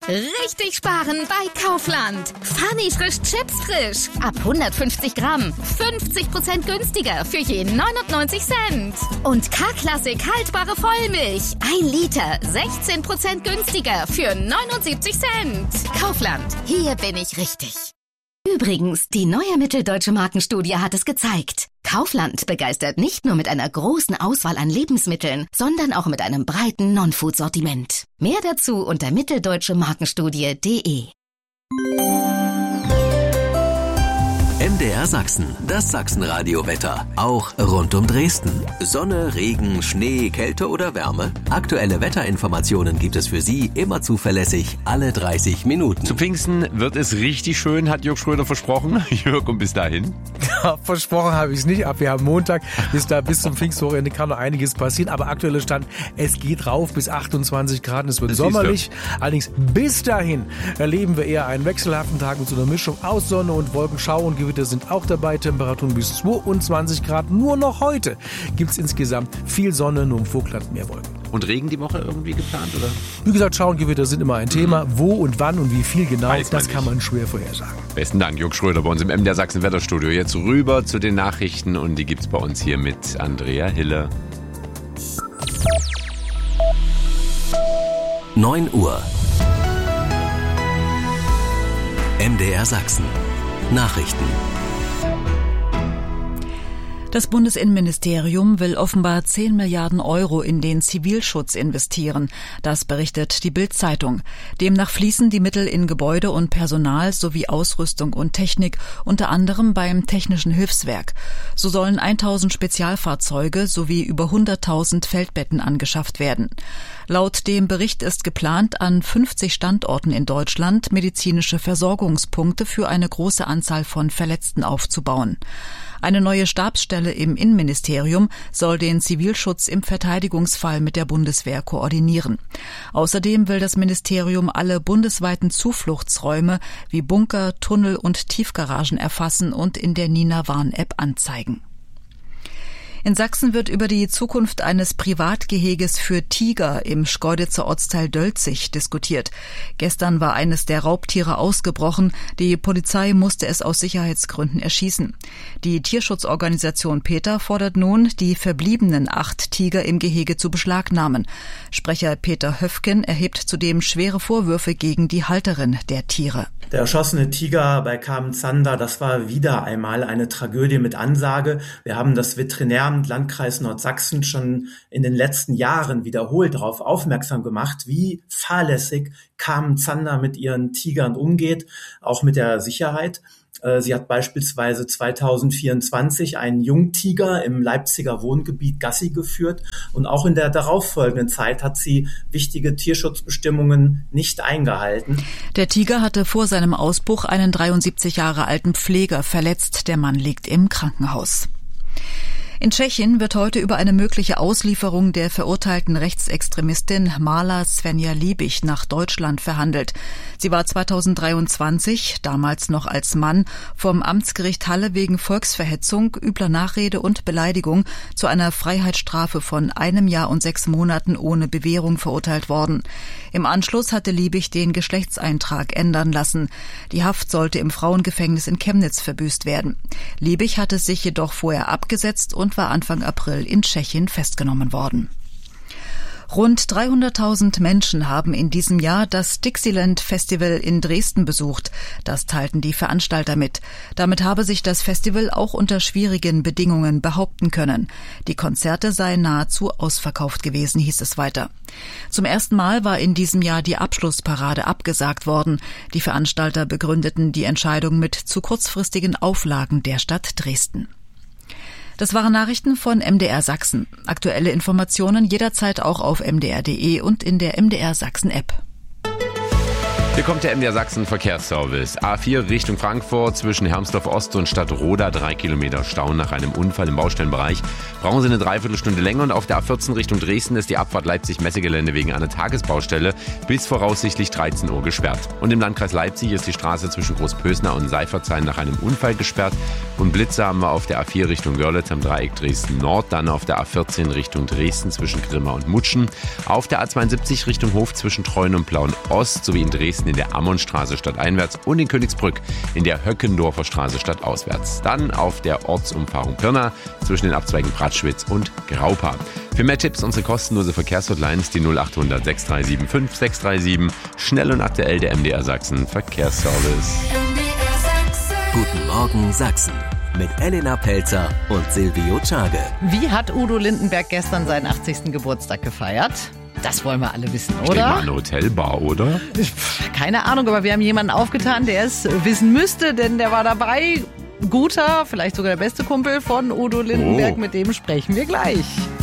Richtig sparen bei Kaufland. Funny frisch Chips frisch. Ab 150 Gramm. 50% günstiger für je 99 Cent. Und K-Klassik haltbare Vollmilch. 1 Liter. 16% günstiger für 79 Cent. Kaufland. Hier bin ich richtig. Übrigens, die neue Mitteldeutsche Markenstudie hat es gezeigt. Kaufland begeistert nicht nur mit einer großen Auswahl an Lebensmitteln, sondern auch mit einem breiten Non-Food-Sortiment. Mehr dazu unter mitteldeutschemarkenstudie.de. MDR Sachsen, das Sachsenradio-Wetter. Auch rund um Dresden. Sonne, Regen, Schnee, Kälte oder Wärme. Aktuelle Wetterinformationen gibt es für Sie immer zuverlässig, alle 30 Minuten. Zu Pfingsten wird es richtig schön, hat Jörg Schröder versprochen. Jörg, und bis dahin? Ja, versprochen habe ich es nicht. Ab wir haben Montag. Bis zum Pfingstwochenende kann noch einiges passieren. Aber aktueller Stand, es geht rauf bis 28 Grad. Es wird sommerlich. Allerdings bis dahin erleben wir eher einen wechselhaften Tag mit so einer Mischung aus Sonne und Wolken. Schau und Gewitter sind auch dabei. Temperaturen bis 22 Grad. Nur noch heute gibt es insgesamt viel Sonne, nur im Vogtland mehr Wolken. Und Regen die Woche irgendwie geplant, oder? Wie gesagt, Schau und Gewitter sind immer ein Thema. Wo und wann und wie viel genau, das kann man schwer vorhersagen. Besten Dank, Jörg Schröder bei uns im MDR Sachsen Wetterstudio. Jetzt rüber zu den Nachrichten und die gibt's bei uns hier mit Andrea Hille. 9 Uhr. MDR Sachsen. Nachrichten. Das Bundesinnenministerium will offenbar 10 Milliarden Euro in den Zivilschutz investieren. Das berichtet die Bild-Zeitung. Demnach fließen die Mittel in Gebäude und Personal sowie Ausrüstung und Technik, unter anderem beim Technischen Hilfswerk. So sollen 1000 Spezialfahrzeuge sowie über 100.000 Feldbetten angeschafft werden. Laut dem Bericht ist geplant, an 50 Standorten in Deutschland medizinische Versorgungspunkte für eine große Anzahl von Verletzten aufzubauen. Eine neue Stabsstelle im Innenministerium soll den Zivilschutz im Verteidigungsfall mit der Bundeswehr koordinieren. Außerdem will das Ministerium alle bundesweiten Zufluchtsräume wie Bunker, Tunnel und Tiefgaragen erfassen und in der Nina-Warn-App anzeigen. In Sachsen wird über die Zukunft eines Privatgeheges für Tiger im Schkeuditzer Ortsteil Dölzig diskutiert. Gestern war eines der Raubtiere ausgebrochen. Die Polizei musste es aus Sicherheitsgründen erschießen. Die Tierschutzorganisation PETA fordert nun, die verbliebenen 8 Tiger im Gehege zu beschlagnahmen. Sprecher Peter Höfgen erhebt zudem schwere Vorwürfe gegen die Halterin der Tiere. Der erschossene Tiger bei Kamen-Zander, das war wieder einmal eine Tragödie mit Ansage. Wir haben das Veterinäramt Landkreis Nordsachsen schon in den letzten Jahren wiederholt darauf aufmerksam gemacht, wie fahrlässig Kamen-Zander mit ihren Tigern umgeht, auch mit der Sicherheit. Sie hat beispielsweise 2024 einen Jungtiger im Leipziger Wohngebiet Gassi geführt und auch in der darauffolgenden Zeit hat sie wichtige Tierschutzbestimmungen nicht eingehalten. Der Tiger hatte vor seinem Ausbruch einen 73 Jahre alten Pfleger verletzt. Der Mann liegt im Krankenhaus. In Tschechien wird heute über eine mögliche Auslieferung der verurteilten Rechtsextremistin Marla Svenja Liebig nach Deutschland verhandelt. Sie war 2023, damals noch als Mann, vom Amtsgericht Halle wegen Volksverhetzung, übler Nachrede und Beleidigung zu einer Freiheitsstrafe von 1 Jahr und 6 Monaten ohne Bewährung verurteilt worden. Im Anschluss hatte Liebig den Geschlechtseintrag ändern lassen. Die Haft sollte im Frauengefängnis in Chemnitz verbüßt werden. Liebig hatte sich jedoch vorher abgesetzt und war Anfang April in Tschechien festgenommen worden. Rund 300.000 Menschen haben in diesem Jahr das Dixieland Festival in Dresden besucht. Das teilten die Veranstalter mit. Damit habe sich das Festival auch unter schwierigen Bedingungen behaupten können. Die Konzerte seien nahezu ausverkauft gewesen, hieß es weiter. Zum ersten Mal war in diesem Jahr die Abschlussparade abgesagt worden. Die Veranstalter begründeten die Entscheidung mit zu kurzfristigen Auflagen der Stadt Dresden. Das waren Nachrichten von MDR Sachsen. Aktuelle Informationen jederzeit auch auf mdr.de und in der MDR Sachsen App. Hier kommt der MDR Sachsen Verkehrsservice. A4 Richtung Frankfurt zwischen Hermsdorf Ost und Stadtroda 3 Kilometer Stau nach einem Unfall im Baustellenbereich. Brauchen Sie eine Dreiviertelstunde länger und auf der A14 Richtung Dresden ist die Abfahrt Leipzig-Messegelände wegen einer Tagesbaustelle bis voraussichtlich 13 Uhr gesperrt. Und im Landkreis Leipzig ist die Straße zwischen Großpösner und Seifertshain nach einem Unfall gesperrt. Und Blitze haben wir auf der A4 Richtung Görlitz am Dreieck Dresden Nord, dann auf der A14 Richtung Dresden zwischen Grimma und Mutschen, auf der A72 Richtung Hof zwischen Treuen und Plauen Ost sowie in Dresden in der Ammonstraße stadteinwärts und in Königsbrück in der Höckendorfer Straße stadtauswärts. Dann auf der Ortsumfahrung Pirna zwischen den Abzweigen Pratschwitz und Graupa. Für mehr Tipps unsere kostenlose Verkehrshotline ist die 0800 637 5637. Schnell und aktuell der MDR Sachsen Verkehrsservice. Guten Morgen Sachsen mit Elena Pelzer und Silvio Czage. Wie hat Udo Lindenberg gestern seinen 80. Geburtstag gefeiert? Das wollen wir alle wissen, oder? Ich denke mal eine Hotelbar, oder? Keine Ahnung, aber wir haben jemanden aufgetan, der es wissen müsste, denn der war dabei. Guter, vielleicht sogar der beste Kumpel von Udo Lindenberg, mit dem sprechen wir gleich.